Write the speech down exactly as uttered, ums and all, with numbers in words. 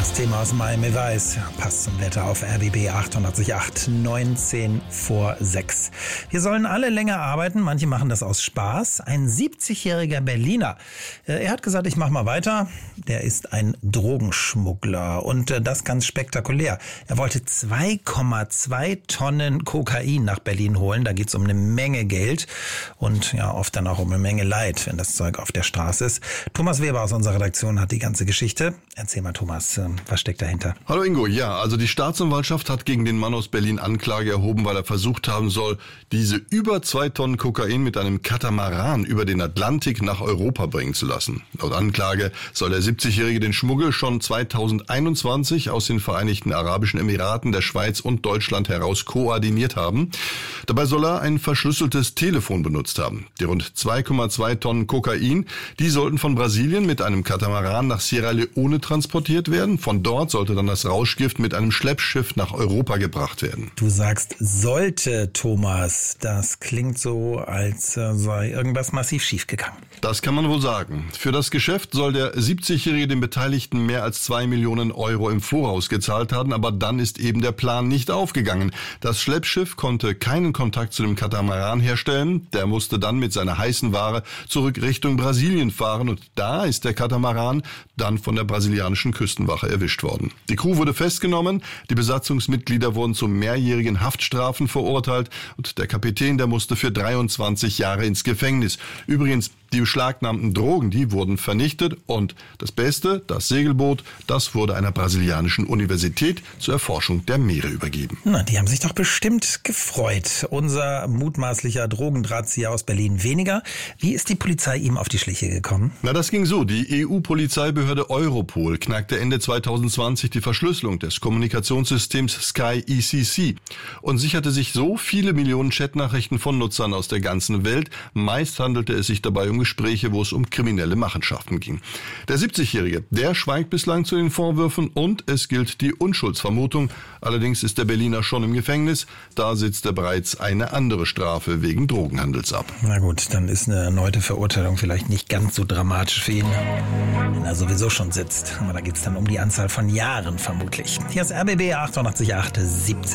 Das Thema aus Miami Vice passt zum Wetter auf R B B achtundachtzig Komma acht, neunzehn vor sechs. Wir sollen alle länger arbeiten, manche machen das aus Spaß. Ein siebzigjähriger Berliner, er hat gesagt, ich mach mal weiter. Der ist ein Drogenschmuggler und das ganz spektakulär. Er wollte zwei Komma zwei Tonnen Kokain nach Berlin holen. Da geht's um eine Menge Geld und ja oft dann auch um eine Menge Leid, wenn das Zeug auf der Straße ist. Thomas Weber aus unserer Redaktion hat die ganze Geschichte. Erzähl mal, Thomas, was steckt dahinter? Hallo Ingo, ja, also die Staatsanwaltschaft hat gegen den Mann aus Berlin Anklage erhoben, weil er versucht haben soll, diese über zwei Tonnen Kokain mit einem Katamaran über den Atlantik nach Europa bringen zu lassen. Laut Anklage soll der siebzigjährige den Schmuggel schon zweitausendeinundzwanzig aus den Vereinigten Arabischen Emiraten, der Schweiz und Deutschland heraus koordiniert haben. Dabei soll er ein verschlüsseltes Telefon benutzt haben. Die rund zwei Komma zwei Tonnen Kokain, die sollten von Brasilien mit einem Katamaran nach Sierra Leone transportiert werden. Von dort sollte dann das Rauschgift mit einem Schleppschiff nach Europa gebracht werden. Du sagst sollte, Thomas. Das klingt so, als sei irgendwas massiv schiefgegangen. Das kann man wohl sagen. Für das Geschäft soll der siebzigjährige den Beteiligten mehr als zwei Millionen Euro im Voraus gezahlt haben, aber dann ist eben der Plan nicht aufgegangen. Das Schleppschiff konnte keinen Kontakt zu dem Katamaran herstellen. Der musste dann mit seiner heißen Ware zurück Richtung Brasilien fahren und da ist der Katamaran dann von der brasilianischen Küstenwache erwischt worden. Die Crew wurde festgenommen, die Besatzungsmitglieder wurden zu mehrjährigen Haftstrafen verurteilt und der Kapitän, der musste für dreiundzwanzig Jahre ins Gefängnis. Übrigens, die beschlagnahmten Drogen, die wurden vernichtet und das Beste, das Segelboot, das wurde einer brasilianischen Universität zur Erforschung der Meere übergeben. Na, die haben sich doch bestimmt gefreut. Unser mutmaßlicher Drogendrahtzieher aus Berlin weniger. Wie ist die Polizei ihm auf die Schliche gekommen? Na, das ging so. Die E U-Polizeibehörde Europol knackte Ende zweitausendzwanzig die Verschlüsselung des Kommunikationssystems Sky E C C und sicherte sich so viele Millionen Chatnachrichten von Nutzern aus der ganzen Welt. Meist handelte es sich dabei um Gespräche, wo es um kriminelle Machenschaften ging. Der siebzigjährige, der schweigt bislang zu den Vorwürfen und es gilt die Unschuldsvermutung. Allerdings ist der Berliner schon im Gefängnis. Da sitzt er bereits eine andere Strafe wegen Drogenhandels ab. Na gut, dann ist eine erneute Verurteilung vielleicht nicht ganz so dramatisch für ihn, wenn er sowieso schon sitzt. Aber da geht es dann um die Anzahl von Jahren vermutlich. Hier ist R B B achtundachtzig Komma acht, siebzehn.